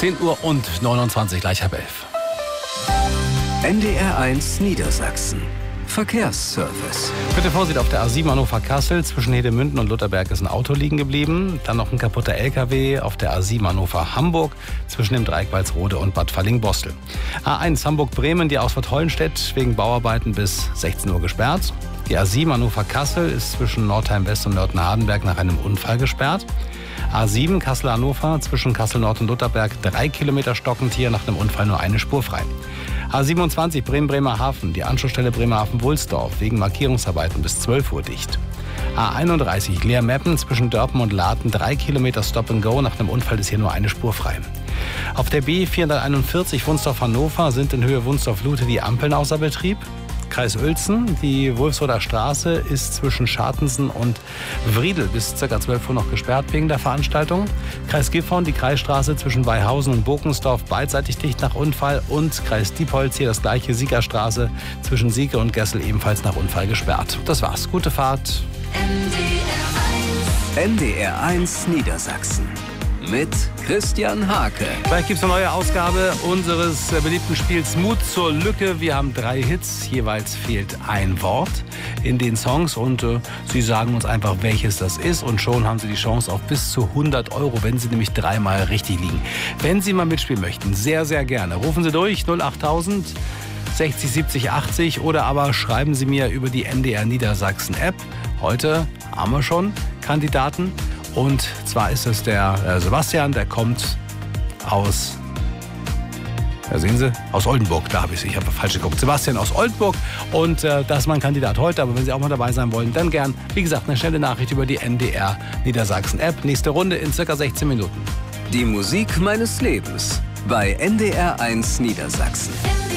10:29 gleich halb 11. NDR1 Niedersachsen. Verkehrsservice. Bitte Vorsicht, auf der A7 Hannover-Kassel zwischen Hedemünden und Lutherberg ist ein Auto liegen geblieben. Dann noch ein kaputter LKW auf der A7 Hannover-Hamburg zwischen dem Dreieck Walsrode und Bad Falling-Bostel. A1 Hamburg-Bremen, die Ausfahrt Hollenstedt wegen Bauarbeiten bis 16 Uhr gesperrt. Die A7 Hannover-Kassel ist zwischen Nordheim-West und Nörten-Hardenberg nach einem Unfall gesperrt. A7 Kassel-Hannover zwischen Kassel-Nord und Lutherberg 3 Kilometer stockend, hier nach einem Unfall nur eine Spur frei. A27 Bremen-Bremerhaven, die Anschlussstelle Bremerhaven-Wulsdorf wegen Markierungsarbeiten bis 12 Uhr dicht. A31 Leer-Meppen zwischen Dörpen und Laden 3 Kilometer Stop and Go, nach einem Unfall ist hier nur eine Spur frei. Auf der B441 Wunsdorf-Hannover sind in Höhe Wunsdorf-Lute die Ampeln außer Betrieb. Kreis Uelzen, die Wolfsroder Straße ist zwischen Schartensen und Wriedel bis ca. 12 Uhr noch gesperrt wegen der Veranstaltung. Kreis Gifhorn, die Kreisstraße zwischen Weihausen und Bokensdorf beidseitig dicht nach Unfall. Und Kreis Diepholz, hier das gleiche, Siegerstraße zwischen Sieke und Gessel ebenfalls nach Unfall gesperrt. Das war's. Gute Fahrt. NDR1 Niedersachsen. Mit Christian Hake. Gleich gibt es eine neue Ausgabe unseres beliebten Spiels Mut zur Lücke. Wir haben 3 Hits, jeweils fehlt ein Wort in den Songs und Sie sagen uns einfach, welches das ist und schon haben Sie die Chance auf bis zu 100 €, wenn Sie nämlich 3-mal richtig liegen. Wenn Sie mal mitspielen möchten, sehr, sehr gerne. Rufen Sie durch 08000 60 70 80 oder aber schreiben Sie mir über die NDR Niedersachsen App. Heute haben wir schon Kandidaten. Und zwar ist es der Sebastian, der kommt aus, da sehen Sie, aus Oldenburg. Da habe ich habe falsch geguckt. Sebastian aus Oldenburg und das ist mein Kandidat heute. Aber wenn Sie auch mal dabei sein wollen, dann gern, wie gesagt, eine schnelle Nachricht über die NDR Niedersachsen App. Nächste Runde in circa 16 Minuten. Die Musik meines Lebens bei NDR1 Niedersachsen.